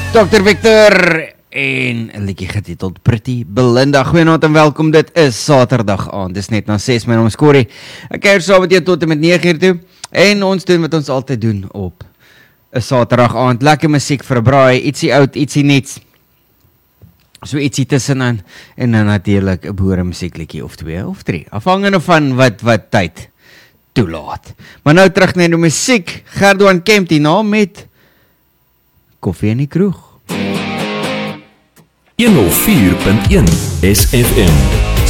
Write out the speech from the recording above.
Dr. Victor en 'n liedjie getiteld Pretty Belinda. Goeienaand en welkom, dit is Saterdag aand, dis net na 6, my naam is Corrie. Ek kuier saam met jou tot en met 9 uur toe, en ons doen wat ons altyd doen op 'n Saterdag aand, lekker musiek vir 'n braai, ietsie oud, ietsie niets, so ietsie tussenin, en dan natuurlik 'n boere musiekliedjie of 2 of 3, afhangende van wat tyd toelaat. Maar nou terug na die musiek, Gerdoan Kemp hierna met Koffie in die Kroeg. 104.1 SFM.